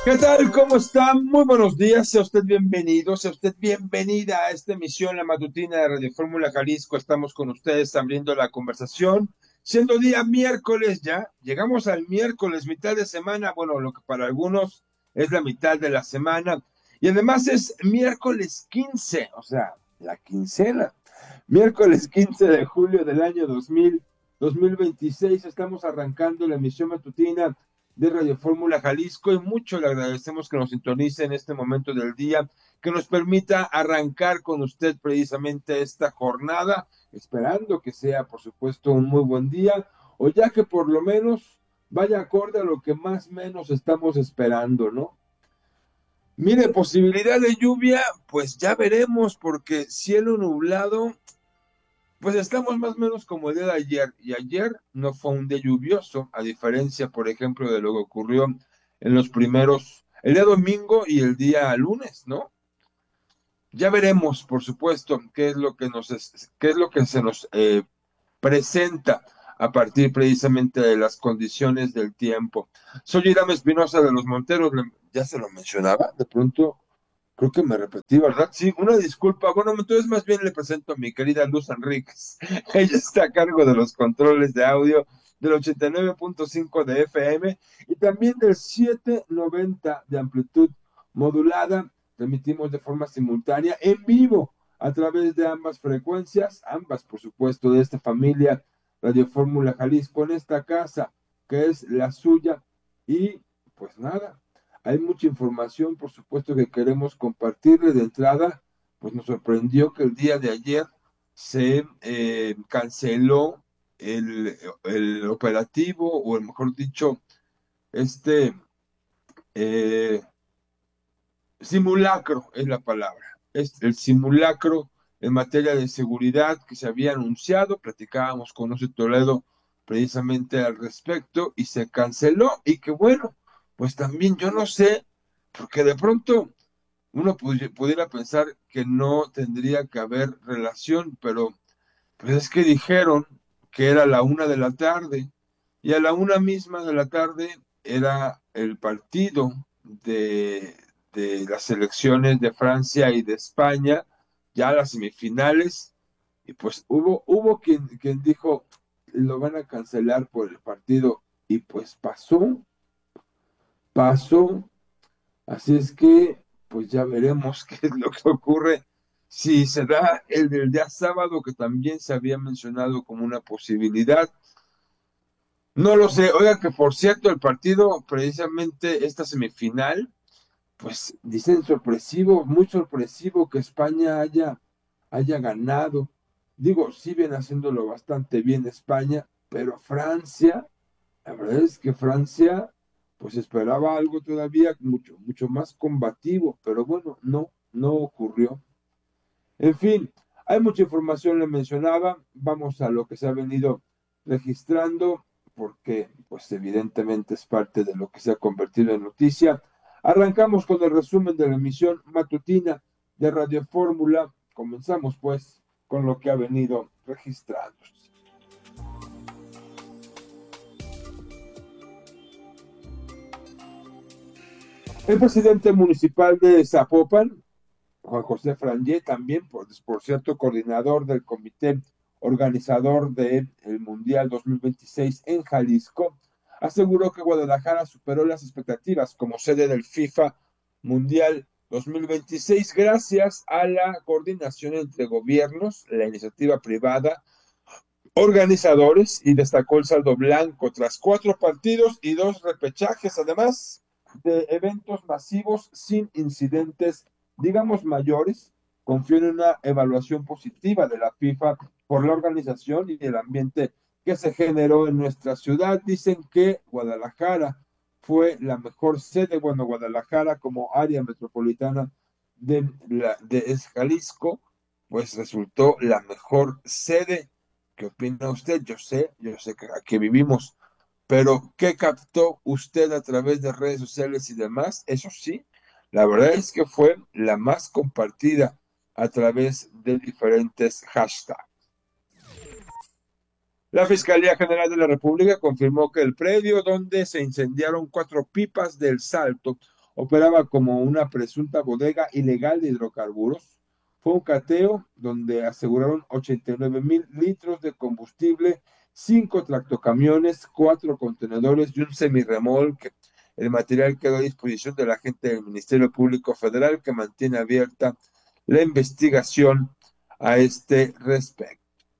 ¿Qué tal? ¿Cómo está? Muy buenos días. Sea usted bienvenido, sea usted bienvenida a esta emisión, la matutina de Radio Fórmula Jalisco. Estamos con ustedes abriendo la conversación. Siendo día miércoles ya, llegamos al miércoles, mitad de semana, bueno, lo que para algunos es la mitad de la semana. Y además es miércoles 15, o sea, la quincena. Miércoles 15 de julio del año 2026. Estamos arrancando la emisión matutina de Radio Fórmula Jalisco y mucho le agradecemos que nos sintonice en este momento del día, que nos permita arrancar con usted precisamente esta jornada, esperando que sea, por supuesto, un muy buen día, o ya que por lo menos vaya acorde a lo que más o menos estamos esperando, ¿no? Mire, posibilidad de lluvia, pues ya veremos, porque cielo nublado, pues estamos más o menos como el día de ayer, y ayer no fue un día lluvioso, a diferencia, por ejemplo, de lo que ocurrió en los primeros, el día domingo y el día lunes, ¿no? Ya veremos, por supuesto, qué es lo que se nos presenta a partir precisamente de las condiciones del tiempo. Soy Irán Espinosa de los Monteros, ya se lo mencionaba, de pronto creo que me repetí, ¿verdad? Sí, una disculpa. Bueno, entonces más bien le presento a mi querida Luz Enríquez. Ella está a cargo de los controles de audio del 89.5 de FM y también del 790 de amplitud modulada. Transmitimos de forma simultánea en vivo a través de ambas frecuencias, ambas, por supuesto, de esta familia Radio Fórmula Jalisco en esta casa que es la suya. Y pues nada, hay mucha información, por supuesto, que queremos compartirle de entrada. Pues nos sorprendió que el día de ayer se canceló el operativo, o mejor dicho, este eh, simulacro es la palabra. Es el simulacro en materia de seguridad que se había anunciado. Platicábamos con José Toledo precisamente al respecto y se canceló. Y que bueno, pues también yo no sé, porque de pronto uno pudiera pensar que no tendría que haber relación, pero pues es que dijeron que era la 1 de la tarde y a la 1 misma de la tarde era el partido de las selecciones de Francia y de España, ya las semifinales, y pues hubo quien dijo lo van a cancelar por el partido, y pues pasó. Así es que, pues ya veremos qué es lo que ocurre. Si se da el del día sábado, que también se había mencionado como una posibilidad. No lo sé. Oiga, que por cierto, el partido, precisamente esta semifinal, pues dicen sorpresivo, muy sorpresivo que España haya ganado. Digo, sí viene haciéndolo bastante bien España, pero Francia, la verdad es que Francia, pues esperaba algo todavía mucho, mucho más combativo, pero bueno, no ocurrió. En fin, hay mucha información, le mencionaba, vamos a lo que se ha venido registrando, porque pues evidentemente es parte de lo que se ha convertido en noticia. Arrancamos con el resumen de la emisión matutina de Radio Fórmula. Comenzamos pues con lo que ha venido registrando. El presidente municipal de Zapopan, Juan José Frangé, también, por cierto, coordinador del comité organizador del Mundial 2026 en Jalisco, aseguró que Guadalajara superó las expectativas como sede del FIFA Mundial 2026 gracias a la coordinación entre gobiernos, la iniciativa privada, organizadores, y destacó el saldo blanco tras 4 partidos y 2 repechajes, además de eventos masivos sin incidentes, digamos, mayores. Confió en una evaluación positiva de la FIFA por la organización y el ambiente que se generó en nuestra ciudad. Dicen que Guadalajara fue la mejor sede, bueno, Guadalajara como área metropolitana de Jalisco, pues resultó la mejor sede. ¿Qué opina usted? Yo sé que aquí vivimos, pero ¿qué captó usted a través de redes sociales y demás? Eso sí, la verdad es que fue la más compartida a través de diferentes hashtags. La Fiscalía General de la República confirmó que el predio donde se incendiaron 4 pipas del Salto operaba como una presunta bodega ilegal de hidrocarburos. Fue un cateo donde aseguraron 89,000 litros de combustible, 5 tractocamiones, 4 contenedores y un semirremolque. El material quedó a disposición de la gente del Ministerio Público Federal, que mantiene abierta la investigación a este respecto.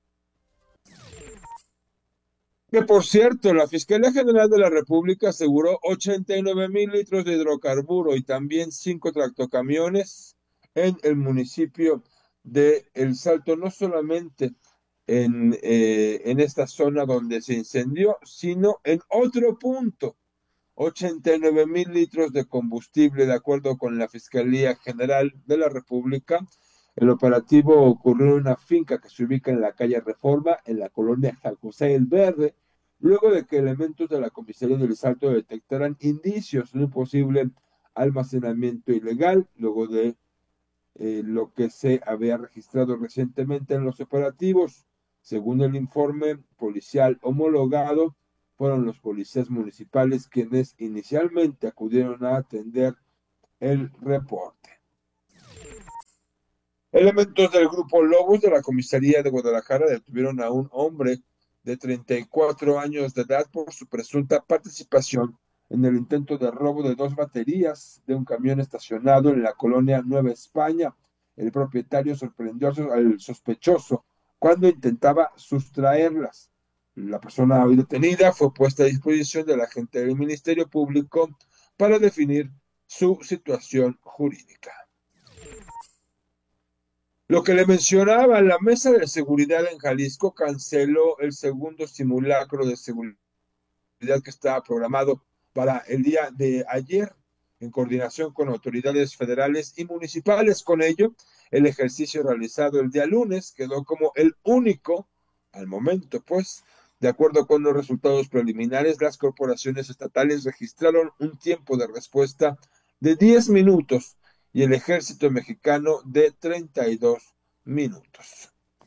Que por cierto, la Fiscalía General de la República aseguró 89,000 litros de hidrocarburo y también 5 tractocamiones en el municipio de El Salto, no solamente en esta zona donde se incendió, sino en otro punto. 89,000 litros de combustible, de acuerdo con la Fiscalía General de la República. El operativo ocurrió en una finca que se ubica en la calle Reforma, en la colonia San José el Verde, luego de que elementos de la comisaría del Salto detectaran indicios de un posible almacenamiento ilegal, luego de lo que se había registrado recientemente en los operativos. Según el informe policial homologado, fueron los policías municipales quienes inicialmente acudieron a atender el reporte. Elementos del grupo Lobos de la comisaría de Guadalajara detuvieron a un hombre de 34 años de edad por su presunta participación en el intento de robo de 2 baterías de un camión estacionado en la colonia Nueva España. El propietario sorprendió al sospechoso cuando intentaba sustraerlas. La persona hoy detenida fue puesta a disposición de la agente del Ministerio Público para definir su situación jurídica. Lo que le mencionaba, la mesa de seguridad en Jalisco canceló el segundo simulacro de seguridad que estaba programado para el día de ayer, en coordinación con autoridades federales y municipales. Con ello, el ejercicio realizado el día lunes quedó como el único al momento, pues, de acuerdo con los resultados preliminares, las corporaciones estatales registraron un tiempo de respuesta de 10 minutos y el ejército mexicano de 32 minutos.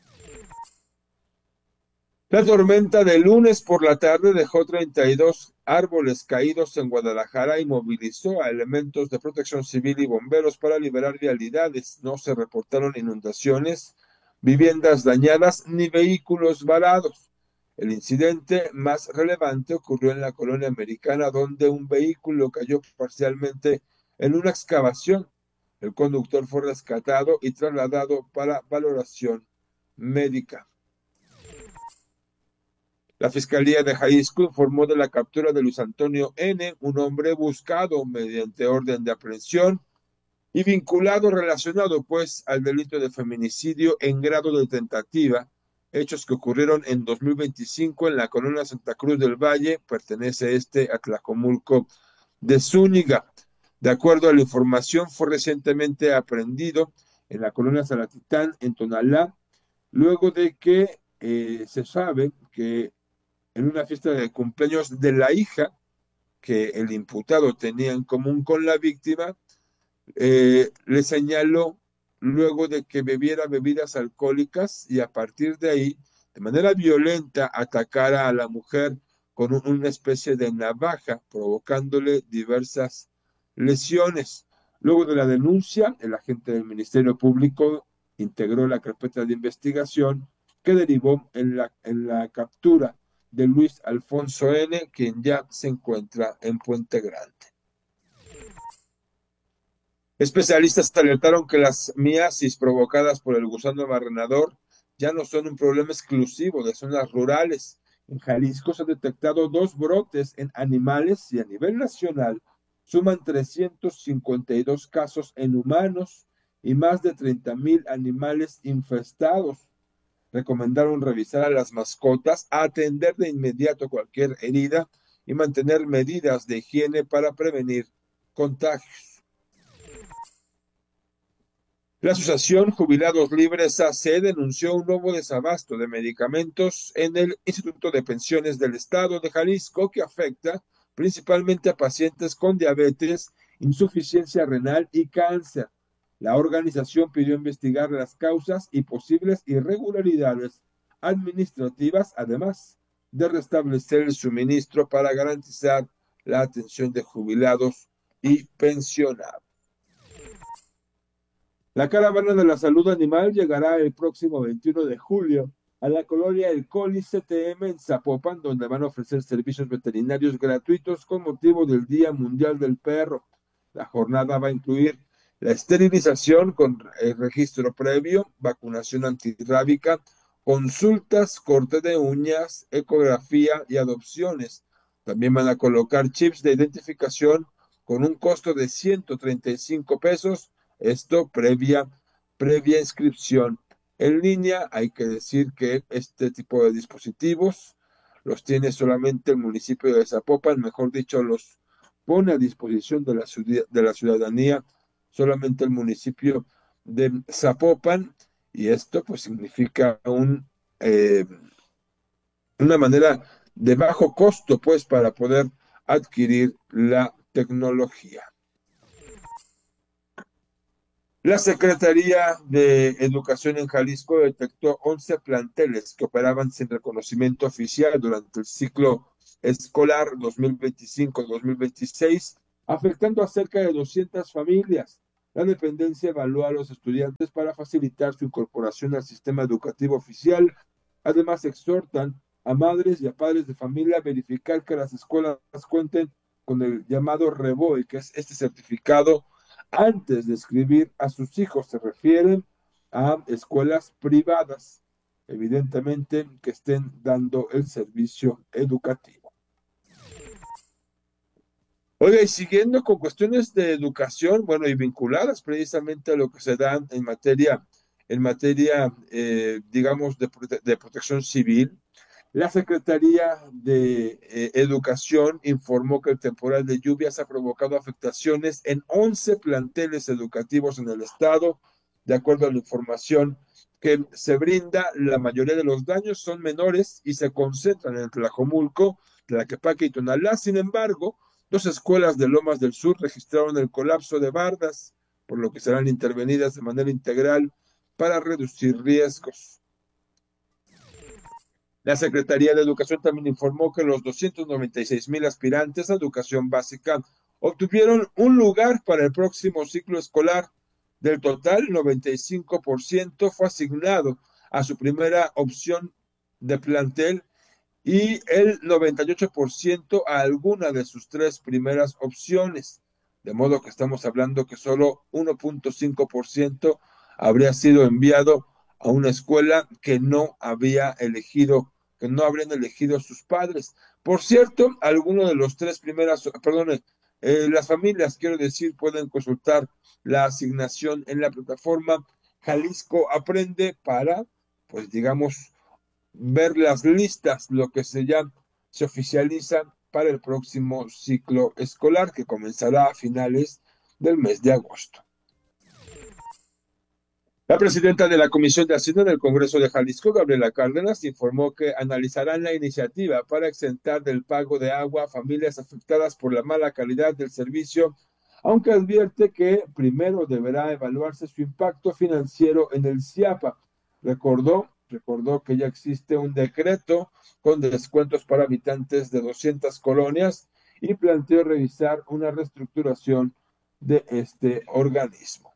La tormenta de lunes por la tarde dejó 32 árboles caídos en Guadalajara y movilizó a elementos de protección civil y bomberos para liberar vialidades. No se reportaron inundaciones, viviendas dañadas ni vehículos varados. El incidente más relevante ocurrió en la colonia americana, donde un vehículo cayó parcialmente en una excavación. El conductor fue rescatado y trasladado para valoración médica. La Fiscalía de Jalisco informó de la captura de Luis Antonio N., un hombre buscado mediante orden de aprehensión y vinculado, relacionado pues al delito de feminicidio en grado de tentativa, hechos que ocurrieron en 2025 en la colonia Santa Cruz del Valle, pertenece a Tlajomulco de Zúñiga. De acuerdo a la información, fue recientemente aprehendido en la colonia Zaratitán, en Tonalá, luego de que se sabe que en una fiesta de cumpleaños de la hija que el imputado tenía en común con la víctima, le señaló luego de que bebiera bebidas alcohólicas y a partir de ahí, de manera violenta, atacara a la mujer con una especie de navaja, provocándole diversas lesiones. Luego de la denuncia, el agente del Ministerio Público integró la carpeta de investigación que derivó en la captura de Luis Alfonso N., quien ya se encuentra en Puente Grande. Especialistas alertaron que las miasis provocadas por el gusano barrenador ya no son un problema exclusivo de zonas rurales. En Jalisco se han detectado 2 brotes en animales y a nivel nacional suman 352 casos en humanos y más de 30,000 animales infestados. Recomendaron revisar a las mascotas, atender de inmediato cualquier herida y mantener medidas de higiene para prevenir contagios. La Asociación Jubilados Libres AC denunció un nuevo desabasto de medicamentos en el Instituto de Pensiones del Estado de Jalisco que afecta principalmente a pacientes con diabetes, insuficiencia renal y cáncer. La organización pidió investigar las causas y posibles irregularidades administrativas, además de restablecer el suministro para garantizar la atención de jubilados y pensionados. La caravana de la salud animal llegará el próximo 21 de julio a la colonia El Colis CTM en Zapopan, donde van a ofrecer servicios veterinarios gratuitos con motivo del Día Mundial del Perro. La jornada va a incluir la esterilización con el registro previo, vacunación antirrábica, consultas, corte de uñas, ecografía y adopciones. También van a colocar chips de identificación con un costo de 135 pesos, esto previa inscripción. En línea hay que decir que este tipo de dispositivos los tiene solamente el municipio de Zapopan, mejor dicho, los pone a disposición de la ciudadanía solamente el municipio de Zapopan, y esto pues significa una manera de bajo costo pues para poder adquirir la tecnología. La Secretaría de Educación en Jalisco detectó 11 planteles que operaban sin reconocimiento oficial durante el ciclo escolar 2025-2026, afectando a cerca de 200 familias. La dependencia evalúa a los estudiantes para facilitar su incorporación al sistema educativo oficial. Además, exhortan a madres y a padres de familia a verificar que las escuelas cuenten con el llamado REBOE, que es este certificado antes de escribir a sus hijos. Se refieren a escuelas privadas, evidentemente, que estén dando el servicio educativo. Oiga, y siguiendo con cuestiones de educación, bueno, y vinculadas precisamente a lo que se da en materia, digamos, de protección civil, la Secretaría de Educación informó que el temporal de lluvias ha provocado afectaciones en 11 planteles educativos en el estado. De acuerdo a la información que se brinda, la mayoría de los daños son menores y se concentran en Tlajomulco, Tlaquepaque y Tonalá. Sin embargo, dos escuelas de Lomas del Sur registraron el colapso de bardas, por lo que serán intervenidas de manera integral para reducir riesgos. La Secretaría de Educación también informó que los 296,000 aspirantes a educación básica obtuvieron un lugar para el próximo ciclo escolar. Del total, 95% fue asignado a su primera opción de plantel y el 98% a alguna de sus tres primeras opciones. De modo que estamos hablando que solo 1.5% habría sido enviado a una escuela que no habrían elegido sus padres. Por cierto, alguno de los tres primeras, perdón, las familias, quiero decir, pueden consultar la asignación en la plataforma Jalisco Aprende para, pues digamos, ver las listas, lo que se oficializa para el próximo ciclo escolar que comenzará a finales del mes de agosto. La presidenta de la Comisión de Hacienda del Congreso de Jalisco, Gabriela Cárdenas, informó que analizarán la iniciativa para exentar del pago de agua a familias afectadas por la mala calidad del servicio, aunque advierte que primero deberá evaluarse su impacto financiero en el CIAPA. Recordó que ya existe un decreto con descuentos para habitantes de 200 colonias y planteó revisar una reestructuración de este organismo.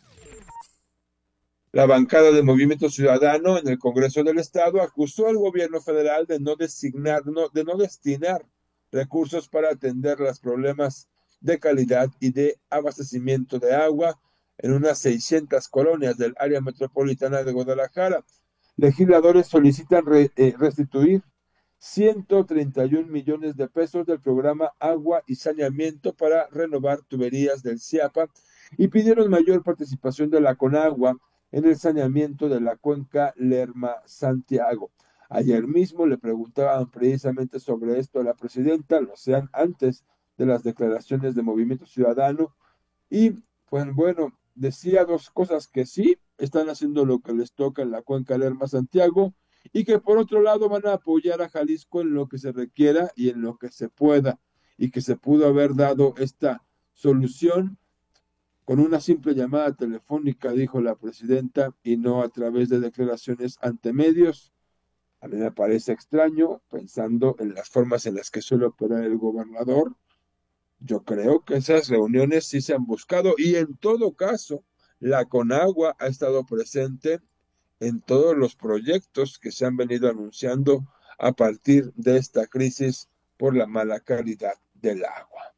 La bancada de Movimiento Ciudadano en el Congreso del Estado acusó al gobierno federal de no destinar recursos para atender los problemas de calidad y de abastecimiento de agua en unas 600 colonias del área metropolitana de Guadalajara. Legisladores solicitan restituir 131 millones de pesos del programa Agua y Saneamiento para renovar tuberías del CIAPA y pidieron mayor participación de la CONAGUA en el saneamiento de la cuenca Lerma-Santiago. Ayer mismo le preguntaban precisamente sobre esto a la presidenta, lo sean antes de las declaraciones de Movimiento Ciudadano, y pues bueno, decía dos cosas: que sí, están haciendo lo que les toca en la cuenca Lerma-Santiago, y que por otro lado van a apoyar a Jalisco en lo que se requiera y en lo que se pueda, y que se pudo haber dado esta solución con una simple llamada telefónica, dijo la presidenta, y no a través de declaraciones ante medios. A mí me parece extraño, pensando en las formas en las que suele operar el gobernador, Yo creo que esas reuniones sí se han buscado y en todo caso, la Conagua ha estado presente en todos los proyectos que se han venido anunciando a partir de esta crisis por la mala calidad del agua.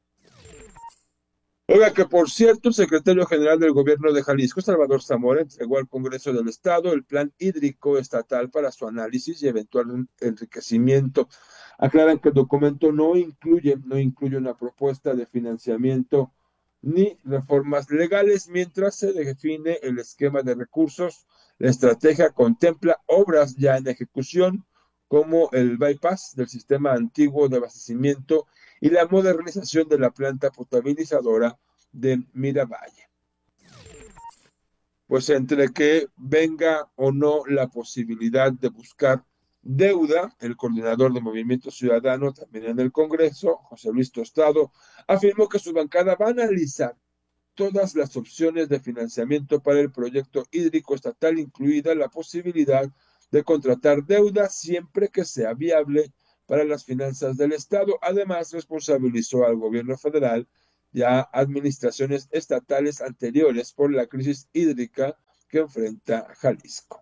Oiga, que por cierto, el secretario general del gobierno de Jalisco, Salvador Zamora, entregó al Congreso del Estado el plan hídrico estatal para su análisis y eventual enriquecimiento. Aclaran que el documento no incluye una propuesta de financiamiento ni reformas legales, mientras se define el esquema de recursos. La estrategia contempla obras ya en ejecución, como el bypass del sistema antiguo de abastecimiento y la modernización de la planta potabilizadora de Miravalle. Pues entre que venga o no la posibilidad de buscar deuda, el coordinador de Movimiento Ciudadano, también en el Congreso, José Luis Tostado, afirmó que su bancada va a analizar todas las opciones de financiamiento para el proyecto hídrico estatal, incluida la posibilidad de contratar deuda siempre que sea viable para las finanzas del Estado. Además, responsabilizó al gobierno federal y a administraciones estatales anteriores por la crisis hídrica que enfrenta Jalisco.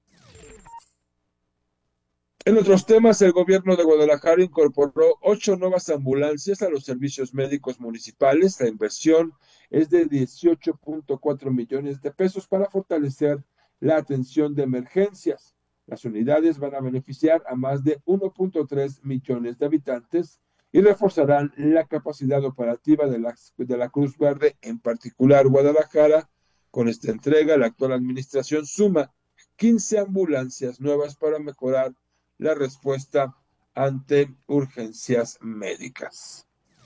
En otros temas, el gobierno de Guadalajara incorporó 8 nuevas ambulancias a los servicios médicos municipales. La inversión es de 18.4 millones de pesos para fortalecer la atención de emergencias. Las unidades van a beneficiar a más de 1.3 millones de habitantes y reforzarán la capacidad operativa de la Cruz Verde, en particular Guadalajara. Con esta entrega, la actual administración suma 15 ambulancias nuevas para mejorar la respuesta ante urgencias médicas.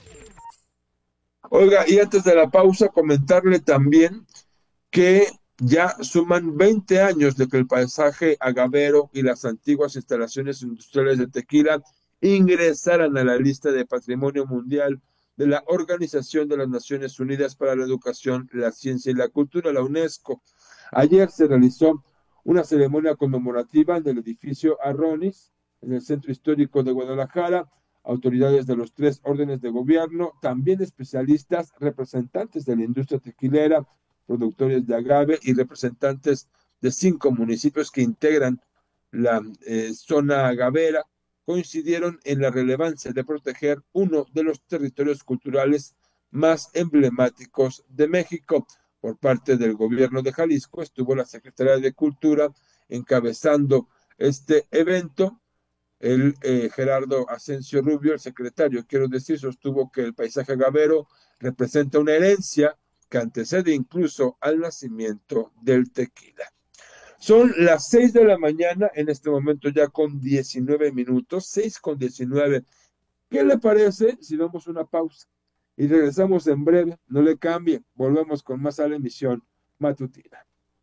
Oiga, y antes de la pausa, comentarle también que ya suman 20 años de que el paisaje agavero y las antiguas instalaciones industriales de Tequila ingresaran a la lista de Patrimonio Mundial de la Organización de las Naciones Unidas para la Educación, la Ciencia y la Cultura, la UNESCO. Ayer se realizó una ceremonia conmemorativa en el edificio Arronis, en el Centro Histórico de Guadalajara. Autoridades de los 3 órdenes de gobierno, también especialistas, representantes de la industria tequilera, productores de agave y representantes de 5 municipios que integran la zona agavera, coincidieron en la relevancia de proteger uno de los territorios culturales más emblemáticos de México. Por parte del gobierno de Jalisco estuvo la Secretaría de Cultura encabezando este evento. El Gerardo Asensio Rubio, el secretario, quiero decir, sostuvo que el paisaje agavero representa una herencia que antecede incluso al nacimiento del tequila. Son las 6 de la mañana, en este momento ya con 19 minutos, 6:19. ¿Qué le parece si damos una pausa y regresamos en breve? No le cambie, volvemos con más a la emisión matutina.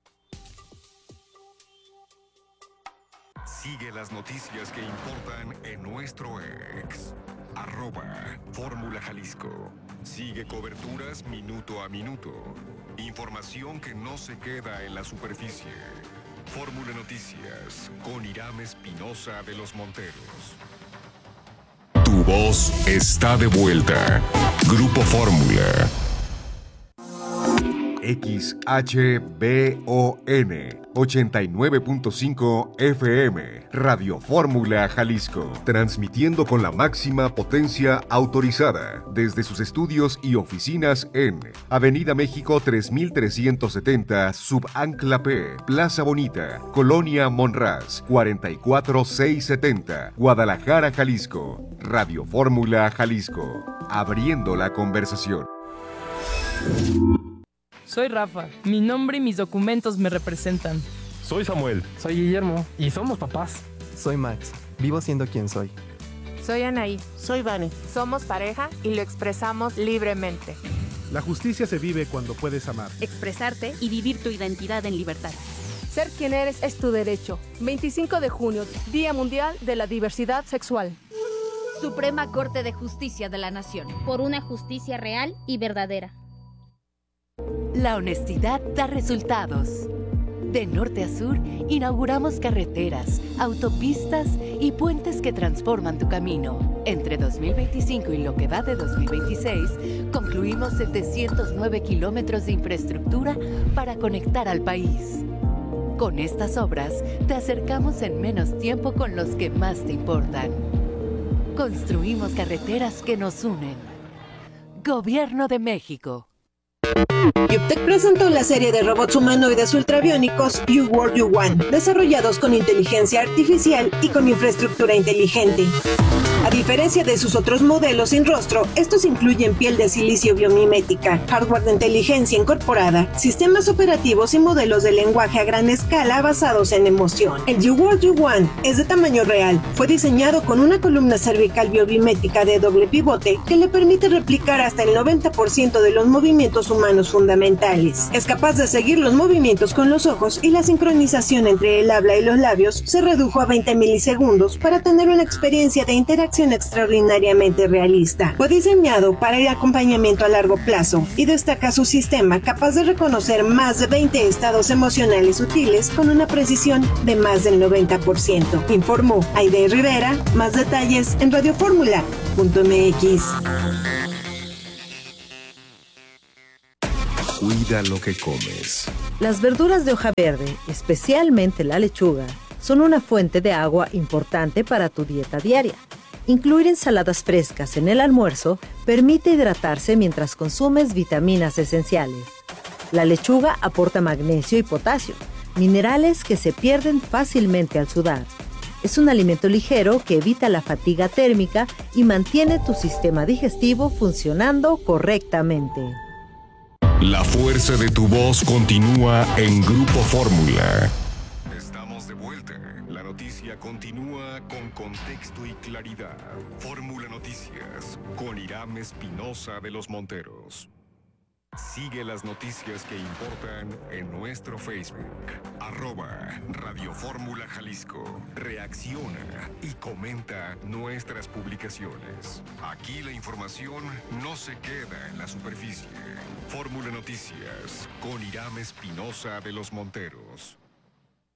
Sigue las noticias que importan en nuestro ex, @Fórmula Jalisco. Sigue coberturas minuto a minuto. Información que no se queda en la superficie. Fórmula Noticias con Irán Espinosa de los Monteros. Tu voz está de vuelta. Grupo Fórmula. XHBON 89.5 FM, Radio Fórmula Jalisco, transmitiendo con la máxima potencia autorizada desde sus estudios y oficinas en Avenida México 3370, Subancla P, Plaza Bonita, Colonia Monraz, 44670, Guadalajara, Jalisco. Radio Fórmula Jalisco, abriendo la conversación. Soy Rafa, mi nombre y mis documentos me representan. Soy Samuel. Soy Guillermo. Y somos papás. Soy Max, vivo siendo quien soy. Soy Anaí. Soy Vane. Somos pareja y lo expresamos libremente. La justicia se vive cuando puedes amar, expresarte y vivir tu identidad en libertad. Ser quien eres es tu derecho. 25 de junio, Día Mundial de la Diversidad Sexual. Suprema Corte de Justicia de la Nación. Por una justicia real y verdadera. La honestidad da resultados. De norte a sur, inauguramos carreteras, autopistas y puentes que transforman tu camino. Entre 2025 y lo que va de 2026, concluimos 709 kilómetros de infraestructura para conectar al país. Con estas obras, te acercamos en menos tiempo con los que más te importan. Construimos carreteras que nos unen. Gobierno de México. Yuptec presentó la serie de robots humanoides ultrabiónicos U-World U1, desarrollados con inteligencia artificial y con infraestructura inteligente. A diferencia de sus otros modelos sin rostro, estos incluyen piel de silicio biomimética, hardware de inteligencia incorporada, sistemas operativos y modelos de lenguaje a gran escala basados en emoción. El U-World U1 es de tamaño real, fue diseñado con una columna cervical biomimética de doble pivote que le permite replicar hasta el 90% de los movimientos humanos fundamentales. Es capaz de seguir los movimientos con los ojos y la sincronización entre el habla y los labios se redujo a 20 milisegundos para tener una experiencia de interacción extraordinariamente realista. Fue diseñado para el acompañamiento a largo plazo y destaca su sistema capaz de reconocer más de 20 estados emocionales sutiles con una precisión de más del 90%. Informó Aide Rivera. Más detalles en radioformula.mx. Cuida lo que comes. Las verduras de hoja verde, especialmente la lechuga, son una fuente de agua importante para tu dieta diaria. Incluir ensaladas frescas en el almuerzo permite hidratarse mientras consumes vitaminas esenciales. La lechuga aporta magnesio y potasio, minerales que se pierden fácilmente al sudar. Es un alimento ligero que evita la fatiga térmica y mantiene tu sistema digestivo funcionando correctamente. La fuerza de tu voz continúa en Grupo Fórmula. Estamos de vuelta. La noticia continúa con contexto y claridad. Fórmula Noticias con Irán Espinosa de los Monteros. Sigue las noticias que importan en nuestro Facebook, @Radio Fórmula Jalisco. Reacciona y comenta nuestras publicaciones. Aquí la información no se queda en la superficie. Fórmula Noticias con Irán Espinosa de los Monteros.